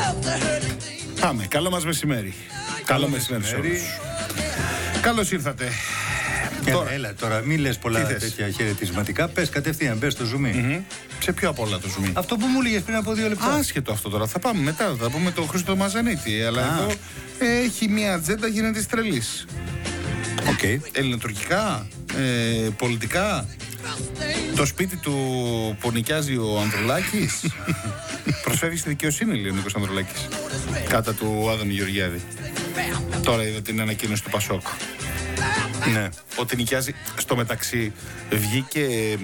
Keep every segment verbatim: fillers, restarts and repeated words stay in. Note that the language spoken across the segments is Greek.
Πάμε, καλό μας μεσημέρι. Καλό, καλό μεσημέρι σε όλους. Καλώς ήρθατε. Έλα, τώρα, έλα, τώρα μην λες πολλά τέτοια χαιρετισματικά. Πες κατευθείαν, μπες στο zoom. Mm-hmm. Σε πιο απ' όλα το zoom. Αυτό που μου έλεγες πριν από δύο λεπτά. Άσχετο αυτό τώρα. Θα πάμε μετά. Θα πούμε τον Χρήστο Μαζανίτη. Αλλά Α. εδώ έχει μια ατζέντα, γίνεται τρελής. Οκ. Okay. Ελληνοτουρκικά, ε, πολιτικά. Το σπίτι του που νοικιάζει ο Ανδρουλάκης. Προσφεύγει στη δικαιοσύνη, λέει ο Νίκος Ανδρουλάκης. Κάτα του Άδωνη Γεωργιάδη. Τώρα είδα την ανακοίνωση του Πασόκ. Ναι. Ότι νοικιάζει. Στο μεταξύ βγήκε.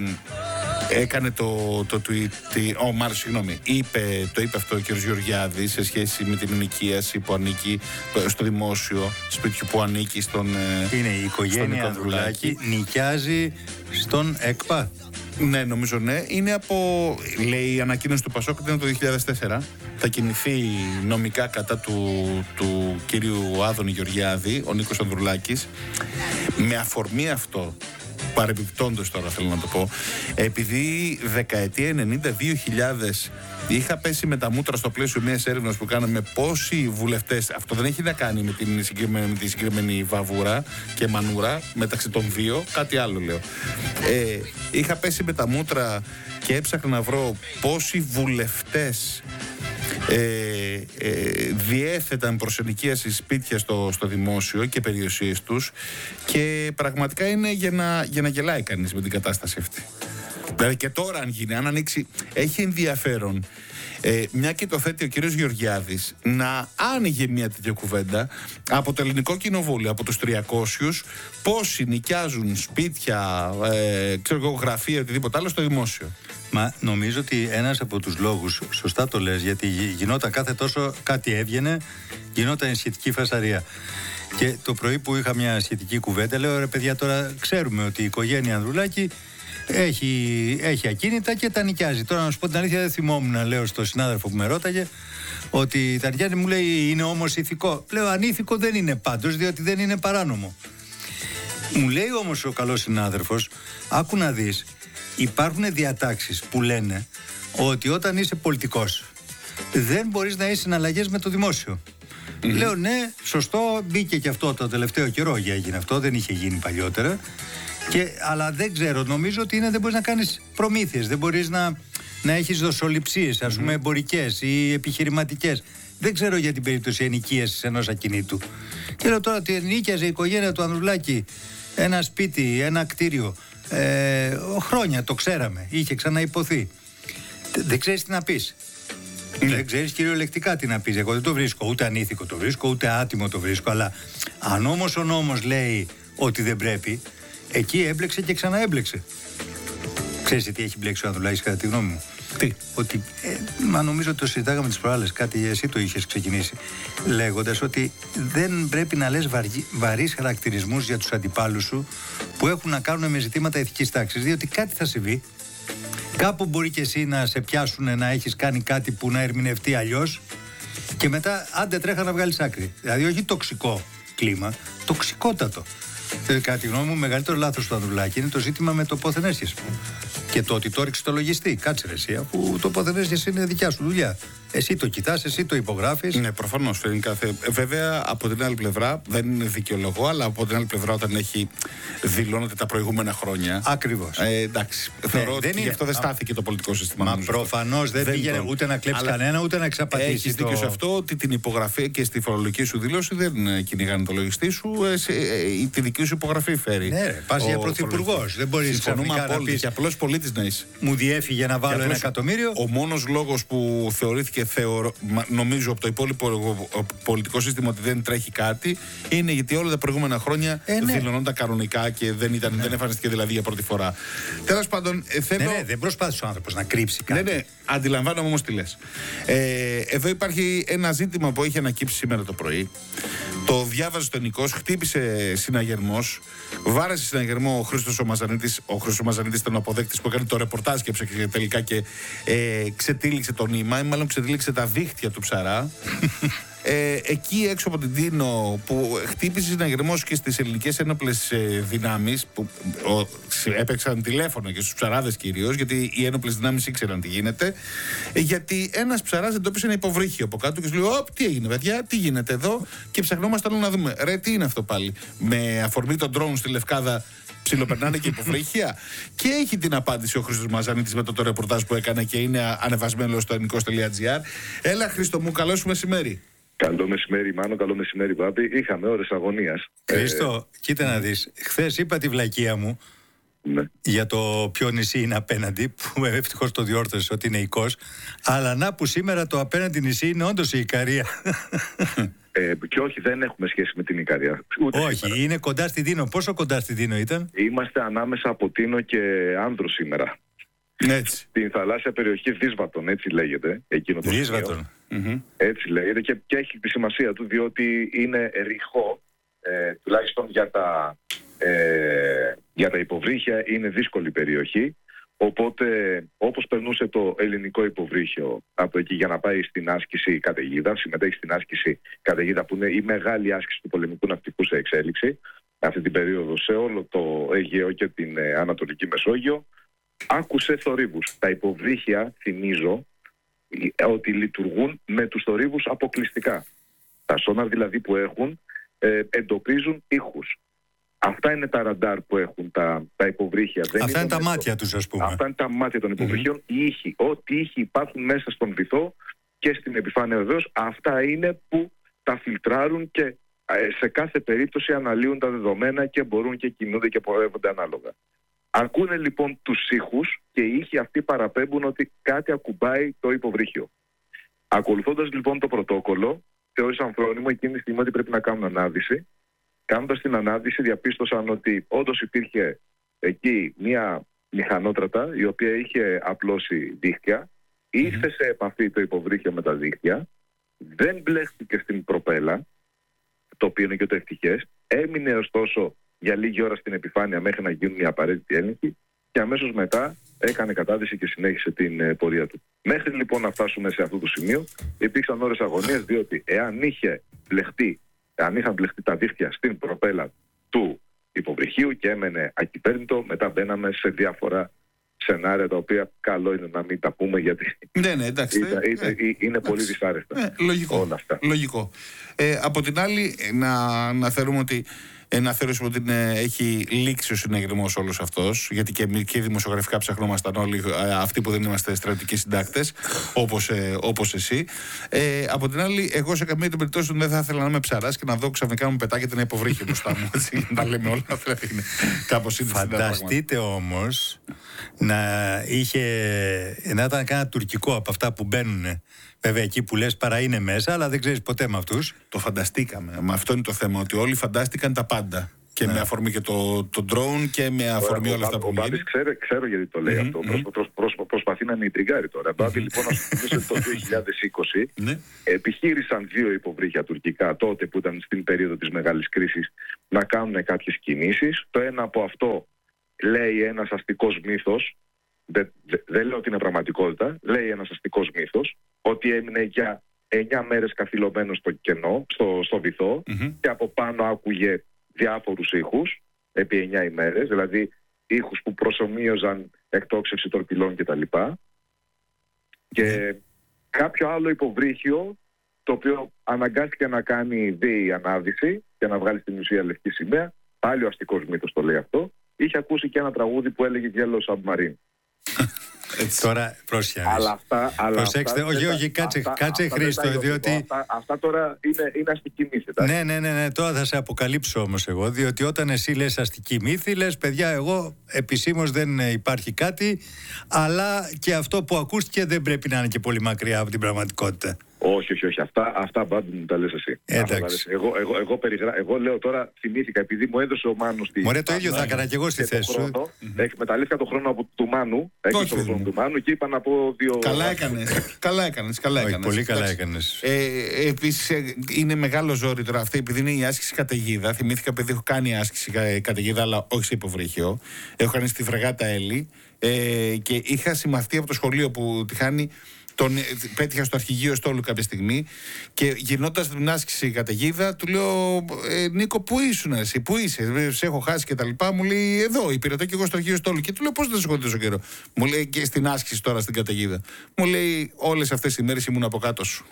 Έκανε το, το tweet. Ο Μάρ, συγγνώμη. Είπε, το είπε αυτό ο κ. Γεωργιάδης σε σχέση με την ενοικίαση που ανήκει στο δημόσιο σπίτιο που ανήκει στον. Είναι η οικογένεια Ανδρουλάκη. Νοικιάζει στον ΕΚΠΑ. Ναι, νομίζω ναι. Είναι από. Λέει η ανακοίνωση του Πασόκ ότι είναι το δύο χιλιάδες τέσσερα. Θα κινηθεί νομικά κατά του, του κυρίου Άδωνη Γεωργιάδη, ο Νίκος Ανδρουλάκης. Με αφορμή αυτό, παρεμπιπτόντως τώρα θέλω να το πω, επειδή δεκαετία ενενήντα δύο χιλιάδες είχα πέσει με τα μούτρα στο πλαίσιο μιας έρευνας που κάναμε πόσοι βουλευτές, αυτό δεν έχει να κάνει με την συγκεκριμένη, με τη συγκεκριμένη βαβούρα και μανούρα μεταξύ των δύο, κάτι άλλο λέω. Ε, είχα πέσει με τα μούτρα και έψαχνα να βρω πόσοι βουλευτές Ε, ε, διέθεταν προς ενοικίαση σπίτια στο, στο δημόσιο και περιουσίες τους, και πραγματικά είναι για να, για να γελάει κανείς με την κατάσταση αυτή. Δηλαδή και τώρα αν γίνει, αν ανοίξει, έχει ενδιαφέρον, ε, μια και το θέτει ο κύριος Γεωργιάδης, να άνοιγε μια τέτοια κουβέντα από το Ελληνικό Κοινοβούλιο, από τους τριακόσιους, πόσοι νοικιάζουν σπίτια, ε, ξέρω εγώ, γραφεία, οτιδήποτε άλλο στο δημόσιο. Μα νομίζω ότι ένας από τους λόγους, σωστά το λες, γιατί γινόταν κάθε τόσο κάτι έβγαινε, γινόταν σχετική φασαρία. Και το πρωί που είχα μια σχετική κουβέντα, λέω ρε παιδιά, τώρα ξέρουμε ότι η οικογένεια Ανδρουλάκη έχει, έχει ακίνητα και τα νοικιάζει. Τώρα να σου πω την αλήθεια, δεν θυμόμουν, λέω στον συνάδελφο που με ρώταγε, ότι η Ταριάννη μου λέει είναι όμως ηθικό. Λέω ανήθικο δεν είναι πάντως, διότι δεν είναι παράνομο. Μου λέει όμως ο καλός συνάδελφος, άκου να δεις, υπάρχουν διατάξεις που λένε ότι όταν είσαι πολιτικός δεν μπορείς να έχεις συναλλαγές με το δημόσιο. Mm-hmm. Λέω ναι, σωστό, μπήκε και αυτό το τελευταίο καιρό, για έγινε αυτό, δεν είχε γίνει παλιότερα. Και, αλλά δεν ξέρω, νομίζω ότι είναι, δεν μπορείς να κάνεις προμήθειες, δεν μπορείς να, να έχεις δοσοληψίες, ας πούμε, mm-hmm. εμπορικές ή επιχειρηματικές. Δεν ξέρω για την περίπτωση ενοικίασης ενός ακινήτου. Και λέω τώρα ότι ενοίκιαζε η οικογένεια του Ανδρουλάκη ένα σπίτι, ένα κτίριο. Ε, χρόνια το ξέραμε, είχε ξαναϋποθεί. Δεν ξέρεις τι να πεις. Ναι. Δεν ξέρεις κυριολεκτικά τι να πεις. Εγώ δεν το βρίσκω, ούτε ανήθικο το βρίσκω, ούτε άτιμο το βρίσκω. Αλλά αν όμως ο νόμος λέει ότι δεν πρέπει, εκεί έμπλεξε και ξαναέμπλεξε. Ξέρεις τι έχει μπλέξει ο Ανδρουλάκης κατά τη γνώμη μου? Τι? Ότι, ε, μα νομίζω ότι το συζητάγαμε τις προάλλες, κάτι εσύ το είχες ξεκινήσει, λέγοντας ότι δεν πρέπει να λες βαρύ, βαρύς χαρακτηρισμούς για τους αντιπάλους σου που έχουν να κάνουν με ζητήματα ηθικής τάξης, διότι κάτι θα συμβεί, κάπου μπορεί και εσύ να σε πιάσουν να έχεις κάνει κάτι που να ερμηνευτεί αλλιώς και μετά άντε τρέχα να βγάλεις άκρη. Δηλαδή όχι τοξικό κλίμα, τοξικότατο. Κατά τη γνώμη μου, μεγαλύτερο λάθος του Ανδρουλάκη είναι το ζήτημα με το πόθεν έσχεσαι. Και το ότι το έριξε το λογιστή. Κάτσε ρε εσύ, αφού το πόθεν έσχεσαι είναι δικιά σου δουλειά. Εσύ το κοιτάς, εσύ το υπογράφεις. Ναι, προφανώς. Κάθε... Βέβαια, από την άλλη πλευρά, δεν είναι δικαιολογό, αλλά από την άλλη πλευρά, όταν έχει δηλώνεται τα προηγούμενα χρόνια. Ακριβώς. Ε, εντάξει. Ναι, θεωρώ ότι γι' αυτό δεν στάθηκε το πολιτικό σύστημα. Μα προφανώς δεν, δεν πήγαινε τον... ούτε να κλέψει αλλά... κανένα, ούτε να εξαπατήσει. Έχεις το... δίκιο σε αυτό, ότι την υπογραφή και στη φορολογική σου δήλωση δεν κυνηγάνε το λογιστή σου. Ε, σε, ε, τη δική σου υπογραφή φέρει. Ναι, πας για πρωθυπουργός. Δεν μπορείς ξαφνικά να πεις. Και απλός πολίτης να είσαι. Μου διέφυγε να βάλω ένα εκατομμύριο. Ο μόνος λόγος που θεωρήθηκε, θεωρώ, νομίζω από το υπόλοιπο πολιτικό σύστημα, ότι δεν τρέχει κάτι, είναι γιατί όλα τα προηγούμενα χρόνια ε, ναι. δηλωνόνταν κανονικά και δεν, ήταν, ναι. δεν εμφανίστηκε δηλαδή για πρώτη φορά. Τέλος πάντων, θέλω... Ναι, ναι, δεν προσπάθησε ο άνθρωπος να κρύψει κάτι. Ναι, ναι, αντιλαμβάνομαι όμως τι λες. Ε, εδώ υπάρχει ένα ζήτημα που έχει ανακύψει σήμερα το πρωί. Το διάβαζε το Νικός, χτύπησε συναγερμός, βάρεσε συναγερμό ο Χρήστος ο Μαζανίτης. Ο Χρήστος ο Μαζανίτης ήταν ο αποδέκτης που έκανε το ρεπορτάζ και έψαξε τελικά και ε, ξετύλιξε το νήμα, ή μάλλον ξετύλιξε τα δίχτυα του ψαρά. ε, εκεί έξω από την Τίνο που χτύπησε συναγερμός και στις ελληνικές ένοπλες ε, δυνάμεις που ο, έπαιξαν τηλέφωνο και στους ψαράδες κυρίως, γιατί οι ένοπλες δυνάμεις ήξεραν τι γίνεται, ε, γιατί ένας ψαράς εντόπισε ένα υποβρύχιο από κάτω και σου λέει: Ωπ, τι έγινε, παιδιά, τι γίνεται εδώ? Και ψαχνόμασταν να δούμε, ρε, τι είναι αυτό πάλι? Με αφορμή τον drone στη Λευκάδα ψιλοπερνάνε και υποβρύχια. Και έχει την απάντηση ο Χρήστος Μαζανίτης μετά το ρεπορτάζ που έκανε και είναι ανεβασμένο στο ελληνικός τελεία τζι άρ. Έλα, Χρήστο μου, καλό σου μεσημέρι. Καλό μεσημέρι, Μάνο, καλό μεσημέρι, Πάπη. Είχαμε ώρες αγωνίας. Χρήστο, ε, κοίτα να δεις. Χθες είπα τη βλακεία μου ναι. για το ποιο νησί είναι απέναντι, που ευτυχώς το διόρθωσε ότι είναι η Κος. Αλλά να που σήμερα το απέναντι νησί είναι όντως η Ικαρία. Ε, και όχι, δεν έχουμε σχέση με την Ικαρία. Ούτε όχι, σήμερα. Είναι κοντά στην Τίνο. Πόσο κοντά στην Τίνο ήταν? Είμαστε ανάμεσα από Τίνο και Άνδρο σήμερα. Έτσι. Στην θαλάσσια περιοχή Δύσβατον, έτσι λέγεται. Εκείνο το Δύσβατον. Mm-hmm. Έτσι λέγεται και, και έχει τη σημασία του, διότι είναι ρηχό, ε, τουλάχιστον για τα, ε, για τα υποβρύχια είναι δύσκολη περιοχή. Οπότε, όπως περνούσε το ελληνικό υποβρύχιο από εκεί για να πάει στην άσκηση καταιγίδα, συμμετέχει στην άσκηση καταιγίδα που είναι η μεγάλη άσκηση του πολεμικού ναυτικού σε εξέλιξη αυτή την περίοδο σε όλο το Αιγαίο και την ε, Ανατολική Μεσόγειο, άκουσε θορύβους. Τα υποβρύχια, θυμίζω, ότι λειτουργούν με τους θορύβους αποκλειστικά. Τα σόναρ δηλαδή που έχουν ε, εντοπίζουν ήχους. Αυτά είναι τα ραντάρ που έχουν τα, τα υποβρύχια. Δεν Αυτά είναι τα το... μάτια τους, ας πούμε. Αυτά είναι τα μάτια των υποβρύχιων. Mm-hmm. Οι ήχοι, ό,τι ήχοι υπάρχουν μέσα στον βυθό και στην επιφάνεια βεβαίως, αυτά είναι που τα φιλτράρουν και ε, σε κάθε περίπτωση αναλύουν τα δεδομένα και μπορούν και κινούνται και πορεύονται ανάλογα. Ακούνε λοιπόν τους ήχους και οι ήχοι αυτοί παραπέμπουν ότι κάτι ακουμπάει το υποβρύχιο. Ακολουθώντας λοιπόν το πρωτόκολλο, θεώρησαν φρόνιμο εκείνη τη στιγμή ότι πρέπει να κάνουν ανάδυση. Κάνοντας την ανάδυση, διαπίστωσαν ότι όντως υπήρχε εκεί μία μηχανότρατα η οποία είχε απλώσει δίχτυα. Ήρθε σε επαφή το υποβρύχιο με τα δίχτυα, δεν μπλέχτηκε στην προπέλα, το οποίο είναι και το ευτυχές. Έμεινε ωστόσο για λίγη ώρα στην επιφάνεια μέχρι να γίνουν οι απαραίτητοι έλεγχοι και αμέσως μετά έκανε κατάδυση και συνέχισε την ε, πορεία του. Μέχρι λοιπόν να φτάσουμε σε αυτό το σημείο, υπήρξαν ώρες αγωνίας, διότι εάν είχε μπλεχτεί, αν είχαν μπλεχτεί τα δίχτυα στην προπέλα του υποβρυχίου και έμενε ακυπέρνητο, μετά μπαίναμε σε διάφορα σενάρια τα οποία καλό είναι να μην τα πούμε γιατί ναι, ναι, εντάξει, είναι, ε, είναι, ε, είναι εντάξει, πολύ δυσάρεστα ε, λογικό, όλα αυτά. Λογικό. Ε, από την άλλη, να, να θεωρούμε ότι Ε, να θεωρήσουμε ότι είναι, έχει λήξει ο συνεγερμός όλος αυτός, γιατί και, και δημοσιογραφικά ψαχνόμασταν όλοι ε, αυτοί που δεν είμαστε στρατιωτικοί συντάκτες, όπως, ε, όπως εσύ. Ε, από την άλλη, εγώ σε καμία των περιπτώσεων δεν θα ήθελα να είμαι ψαράς και να δω ξαφνικά μου πετάγεται ένα υποβρύχιο μπροστά μου. Έτσι, να λέμε όλα αυτά. Είναι κάπως είναι. Φανταστείτε όμως να, είχε, να ήταν κανένα τουρκικό από αυτά που μπαίνουν. Βέβαια εκεί που λες παρά είναι μέσα, αλλά δεν ξέρεις ποτέ με αυτούς. Το φανταστήκαμε. Μα αυτό είναι το θέμα, ότι όλοι φαντάστηκαν τα πάντα. Και ναι. με αφορμή και το, το drone και με αφορμή όλα αυτά που γίνονται. Ο Μπάμπης ξέρω, ξέρω γιατί το λέει mm-hmm, αυτό. Mm-hmm. Προσ, προσ, προσ, προσπαθεί να με τριγκάρει τώρα. Mm-hmm. Μπάμπη λοιπόν να σου θυμίσω το δύο χιλιάδες είκοσι mm-hmm. επιχείρησαν δύο υποβρύχια τουρκικά τότε που ήταν στην περίοδο της μεγάλης κρίσης να κάνουν κάποιες κινήσεις. Το ένα από αυτό λέει ένας αστικός μύθος. Δεν δε, δε λέω ότι είναι πραγματικότητα. Λέει ένας αστικός μύθος ότι έμεινε για εννιά μέρες καθυλωμένο στο κενό, στο, στο βυθό mm-hmm. και από πάνω άκουγε διάφορους ήχους επί εννιά ημέρες, δηλαδή ήχους που προσομοίωζαν εκτόξευση τορπιλών κτλ. Και κάποιο άλλο υποβρύχιο το οποίο αναγκάστηκε να κάνει δέη ανάδυση και να βγάλει στην ουσία λευκή σημαία, πάλι ο αστικός μύθος το λέει αυτό, είχε ακούσει και ένα τραγούδι που έλεγε Yellow Submarine. Έτσι. Τώρα πρόσεχε. Αλλά αυτά. Αλλά προσέξτε, αυτά, όχι, όχι, κάτσε, αυτά, κάτσε αυτά, Χρήστο, αυτά, διότι. Αυτά, αυτά τώρα είναι, είναι αστική μύθη. Ναι, ναι, ναι, ναι, τώρα θα σε αποκαλύψω όμως εγώ, διότι όταν εσύ λες αστική μύθη, λες παιδιά, εγώ επισήμως δεν υπάρχει κάτι, αλλά και αυτό που ακούστηκε δεν πρέπει να είναι και πολύ μακριά από την πραγματικότητα. Όχι, όχι, όχι. Αυτά, αυτά μπάντι μου τα λες εσύ. Εντάξει. Εγώ, εγώ, εγώ, περιγρα... εγώ λέω τώρα, θυμήθηκα, επειδή μου έδωσε ο Μάνος τη. Μωρέ, το ίδιο θα έκανα και εγώ στη θέση σου. Mm-hmm. Εκμεταλλεύτηκα τον χρόνο από του Μάνου. Έκανα τον χρόνο του Μάνου και είπα να πω δύο. Καλά έκανες. Καλά έκανες. Καλά έκανες. Πολύ καλά έκανες. Ε, Επίσης, είναι μεγάλο ζόρι τώρα αυτή, επειδή είναι η άσκηση καταιγίδα. Θυμήθηκα, επειδή έχω κάνει άσκηση καταιγίδα, αλλά όχι σε υποβρύχιο. Έχω κάνει στη φρεγάτα Έλλη ε, και είχα συμμαχθεί από το σχολείο που τη χάνει. Τον πέτυχα στο αρχηγείο Στόλου κάποια στιγμή και γυρνώντας την άσκηση καταιγίδα, του λέω: ε, Νίκο, πού ήσουν εσύ, πού είσαι, σε έχω χάσει και τα λοιπά. Μου λέει: Εδώ, υπηρετώ και εγώ στο αρχηγείο Στόλου. Και του λέω: Πώς δεν σε έχω δει τόσο καιρό? Μου λέει: Και στην άσκηση τώρα στην καταιγίδα. Μου λέει: Όλες αυτές τις μέρες ήμουν από κάτω σου.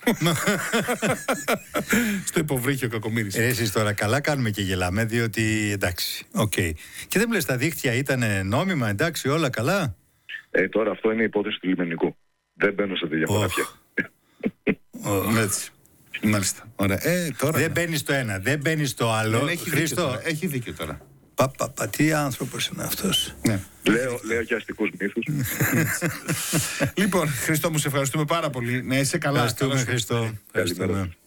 Στο υποβρύχιο Κακομοίρης. Ε, εσείς τώρα καλά κάνουμε και γελάμε, διότι εντάξει, οκ. Okay. Και δεν μου λες, τα δίχτυα ήταν νόμιμα, εντάξει, όλα καλά? Ε, τώρα αυτό είναι η υπόθεση του λιμενικού. Δεν μπαίνω σε τέτοια παραφιά. Oh. Έτσι. Μάλιστα. Ωραία. Ε, τώρα δεν μπαίνει στο ένα, δεν μπαίνει στο άλλο. Δεν έχει, Χρήστο, δίκιο τώρα. Έχει δίκιο τώρα. Πα, πα, πα, τι άνθρωπος είναι αυτός. Ναι. Λέω, λέω και αστικούς μύθους. Λοιπόν, Χριστό μου, σε ευχαριστούμε πάρα πολύ. Να είσαι καλά. Ευχαριστούμε, Χριστό. Ευχαριστούμε.